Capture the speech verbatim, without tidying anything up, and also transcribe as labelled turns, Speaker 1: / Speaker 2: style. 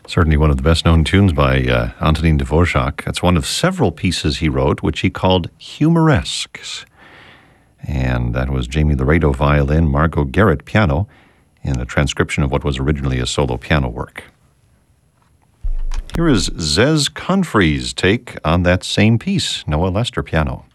Speaker 1: Certainly one of the best-known tunes by uh, Antonin Dvorak. That's one of several pieces he wrote, which he called humoresques. And that was Jamie Laredo violin, Margot Garrett piano, in a transcription of what was originally a solo piano work. Here is Zez Confrey's take on that same piece, Noah Lester piano.